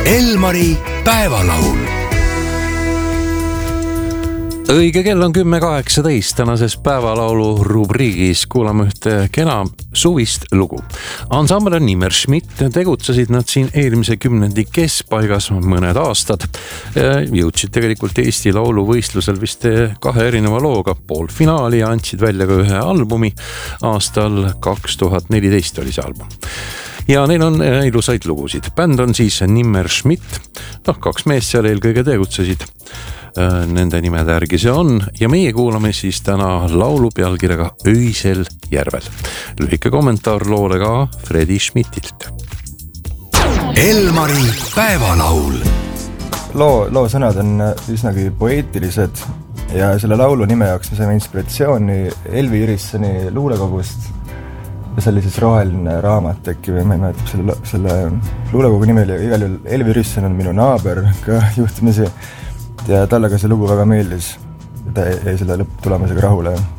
Elmari päevalaul. Õige kell on 10:18 tänases päevalaulu rubriigis kuulame ühte kena suvist lugu. Ansambel Nimmerschmidt tegutsesid nad siin eelmise kümnendi keskpaigas mõned aastad. Jõudsid tegelikult Eesti lauluvõistlusel vist 2 erineva looga poolfinaali ja andsid välja ka ühe albumi. Aastal 2014 oli see album. Ja neil on ilusaid lugusid. Bänd on siis Nimmerschmidt. 2 meest seal eelkõige tegutsesid. Nende nimede järgi see on ja meie kuulame siis täna laulu pealkirjaga Öisel järvel. Lühike kommentaar loole ka Fredi Schmidtilt. Elmari päevalaul. Loo sõnad on üsnagi poeetilised ja selle laulu nime jaoks me saime inspiratsiooni Elvi Irissoni luulekogust. Ja see oli siis Roheline raamat äkki või ma ei mäleta selle luulekogu nime oli igal juhul Elvi Irisson on minu naaber ka juhtumisi. Ja talle ka see lugu väga meeldis. Ta jäi selle lõpptulemusega rahule.